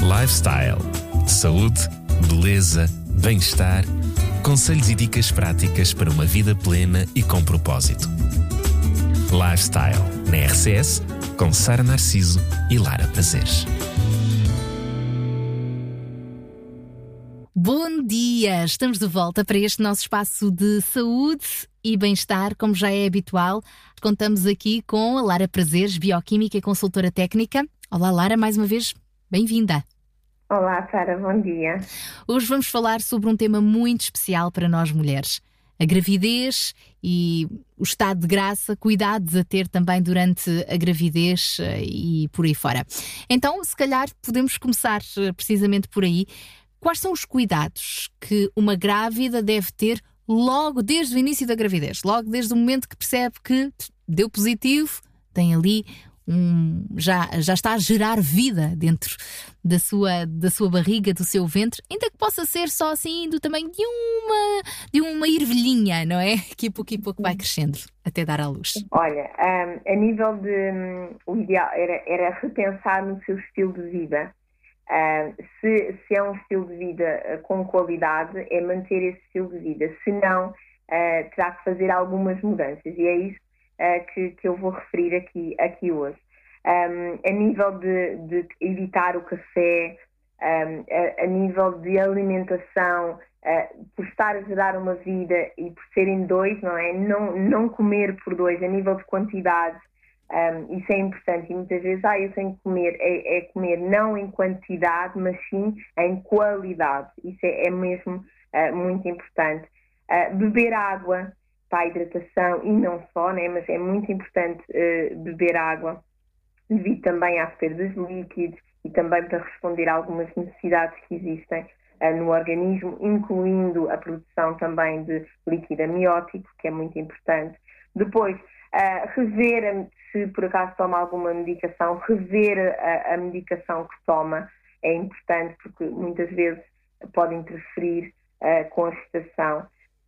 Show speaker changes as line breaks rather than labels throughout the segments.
Lifestyle. Saúde, beleza, bem-estar. Conselhos e dicas práticas para uma vida plena e com propósito. Lifestyle, na RCS, com Sara Narciso e Lara Prazeres.
Bom dia! Estamos de volta para este nosso espaço de saúde e bem-estar, como já é habitual. Contamos aqui com a Lara Prazeres, bioquímica e consultora técnica. Olá, Lara, mais uma vez, bem-vinda.
Olá, Sara, bom dia.
Hoje vamos falar sobre um tema muito especial para nós mulheres. A gravidez e o estado de graça, cuidados a ter também durante a gravidez e por aí fora. Então, se calhar, podemos começar precisamente por aí. Quais são os cuidados que uma grávida deve ter logo desde o início da gravidez? Logo desde o momento que percebe que deu positivo, tem ali já está a gerar vida dentro da sua barriga, do seu ventre, ainda que possa ser só assim do tamanho de uma ervilhinha, não é? Que a pouco vai crescendo até dar à luz.
Olha, a nível de o ideal era repensar no seu estilo de vida. Se é um estilo de vida com qualidade, é manter esse estilo de vida. Se não, terá que fazer algumas mudanças. E é isso que eu vou referir aqui hoje. A nível de evitar o café, a nível de alimentação, por estar a gerar uma vida e por serem dois, não é? Não comer por dois, a nível de quantidade. Isso é importante e muitas vezes eu tenho que comer, é comer não em quantidade, mas sim em qualidade. Isso é mesmo muito importante. Beber água para a hidratação e não só, né? Mas é muito importante beber água devido também à perda de líquidos e também para responder a algumas necessidades que existem no organismo, incluindo a produção também de líquido amniótico, que é muito importante. Depois, rever, se por acaso toma alguma medicação, rever a medicação que toma é importante porque muitas vezes pode interferir com a gestação.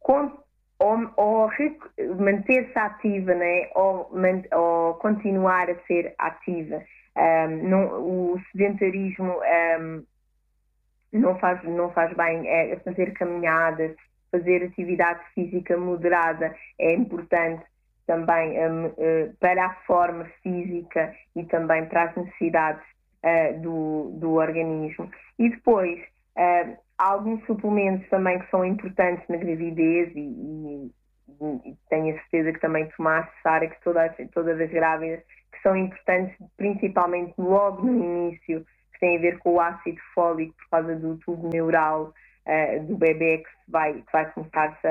Ou manter-se ativa, né? ou continuar a ser ativa. O sedentarismo não faz bem. Fazer caminhadas, fazer atividade física moderada é importante também para a forma física e também para as necessidades do organismo. E depois, há alguns suplementos também que são importantes na gravidez e tenho a certeza que também tomaste, Sara, que todas as grávidas, que são importantes principalmente logo no início, que têm a ver com o ácido fólico por causa do tubo neural do bebê que vai começar-se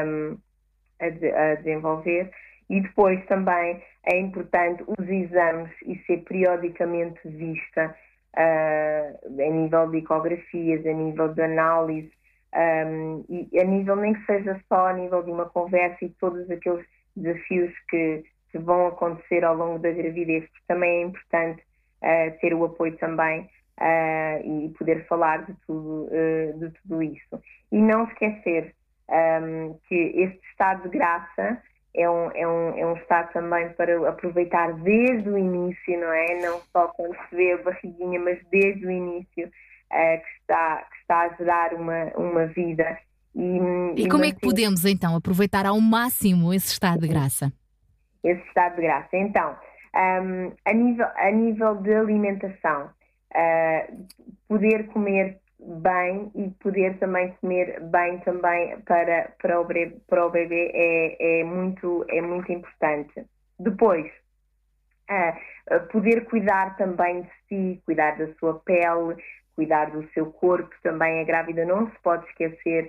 a desenvolver. E depois também é importante os exames e ser periodicamente vista a nível de ecografias, a nível de análise, e a nível nem que seja só a nível de uma conversa e todos aqueles desafios que vão acontecer ao longo da gravidez, porque também é importante ter o apoio também e poder falar de tudo isso. E não esquecer que este estado de graça é um estado também para aproveitar desde o início, não é? Não só quando se vê a barriguinha, mas desde o início que está a gerar uma vida.
E como é que podemos então aproveitar ao máximo esse estado de graça?
Esse estado de graça. Então, a nível de alimentação, poder comer bem e poder também comer bem também para o bebê é muito importante. Depois, poder cuidar também de si, cuidar da sua pele, cuidar do seu corpo. Também a grávida não se pode esquecer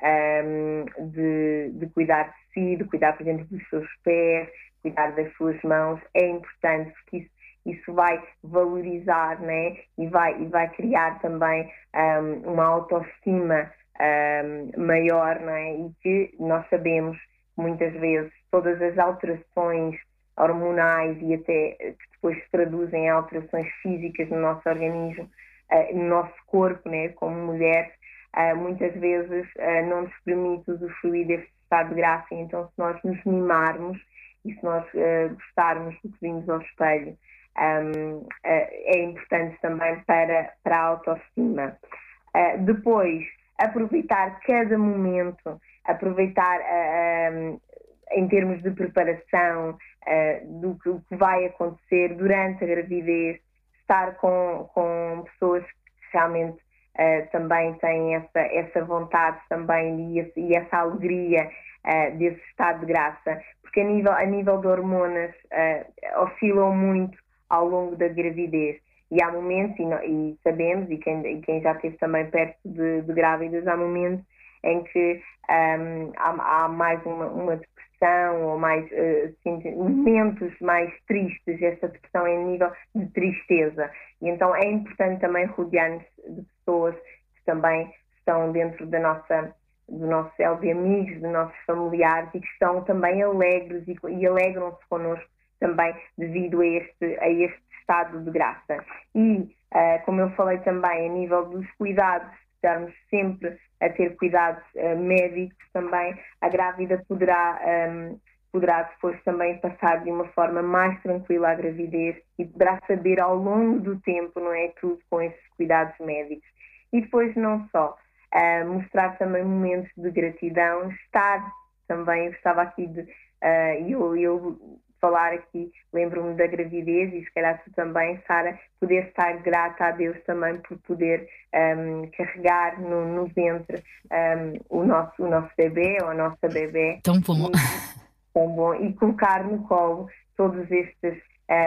de cuidar de si, de cuidar, por exemplo, dos seus pés, cuidar das suas mãos. É importante porque isso vai valorizar, né? e vai criar também uma autoestima maior, né? E que nós sabemos que muitas vezes todas as alterações hormonais e até que depois se traduzem em alterações físicas no nosso organismo, no nosso corpo, né? Como mulheres, muitas vezes não nos permite usufruir deste estado de graça. Então, se nós nos mimarmos e se nós gostarmos do que vimos ao espelho, é importante também para a autoestima. Depois, aproveitar cada momento, aproveitar em termos de preparação do que vai acontecer durante a gravidez, estar com pessoas que realmente também têm essa vontade também e essa alegria desse estado de graça, porque a nível de hormonas oscilam muito ao longo da gravidez. E há momentos, e sabemos, e quem já esteve também perto de grávidas, há momentos em que há mais uma depressão, ou mais momentos mais tristes. Essa depressão é a nível de tristeza. E então é importante também rodear-nos de pessoas que também estão dentro do nosso céu de amigos, dos nossos familiares, e que estão também alegres e alegram-se connosco também devido a este estado de graça. E, como eu falei também, a nível dos cuidados, estarmos sempre a ter cuidados médicos também, a grávida poderá depois também passar de uma forma mais tranquila a gravidez e poderá saber ao longo do tempo, não é, tudo com esses cuidados médicos. E depois não só, mostrar também momentos de gratidão, estar também, eu estava aqui eu falar aqui, lembro-me da gravidez e se calhar tu também, Sara, poder estar grata a Deus também por poder carregar no ventre o nosso bebê ou a nossa bebê.
Tão bom.
Tão bom. E colocar no colo todos estes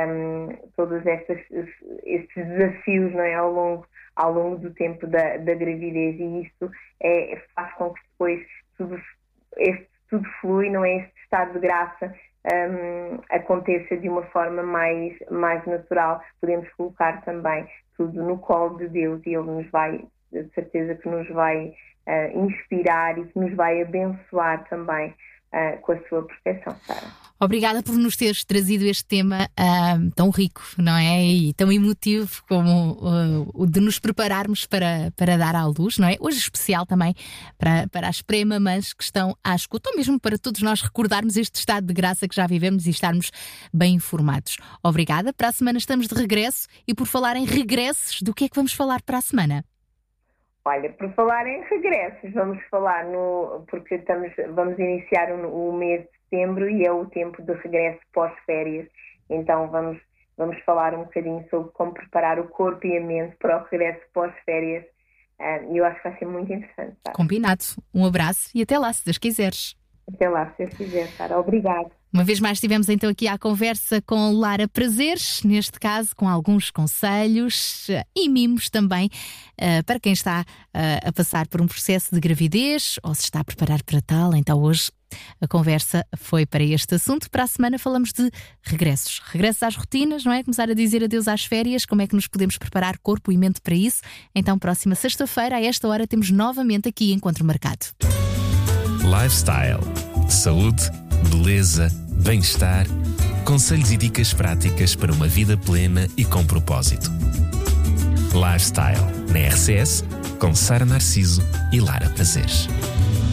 desafios, não é, ao longo do tempo da gravidez, e isso faz com que depois tudo flui, não é, este estado de graça aconteça de uma forma mais natural. Podemos colocar também tudo no colo de Deus e Ele nos vai, de certeza que nos vai inspirar e que nos vai abençoar também com a sua proteção, Sara.
Obrigada por nos teres trazido este tema tão rico, não é? E tão emotivo como o de nos prepararmos para dar à luz, não é? Hoje especial também para as pré-mamãs que estão à escuta, ou mesmo para todos nós recordarmos este estado de graça que já vivemos e estarmos bem informados. Obrigada. Para a semana estamos de regresso, e por falar em regressos, do que é que vamos falar para a semana?
Olha, por falar em regressos, vamos falar porque vamos iniciar o mês de setembro e é o tempo de regresso pós-férias. Então vamos falar um bocadinho sobre como preparar o corpo e a mente para o regresso pós-férias. E eu acho que vai ser muito interessante, Sara.
Combinado. Um abraço e até lá, se Deus quiseres.
Até lá, se Deus quiser, Sara. Obrigada.
Uma vez mais estivemos então aqui à conversa com Lara Prazeres, neste caso com alguns conselhos e mimos também para quem está a passar por um processo de gravidez ou se está a preparar para tal. Então hoje a conversa foi para este assunto. Para a semana falamos de regressos às rotinas, não é? Começar a dizer adeus às férias, como é que nos podemos preparar corpo e mente para isso. Então próxima sexta-feira a esta hora temos novamente aqui Encontro Marcado.
Lifestyle, saúde, beleza, bem-estar, conselhos e dicas práticas para uma vida plena e com propósito. Lifestyle, na RCS, com Sara Narciso e Lara Prazeres.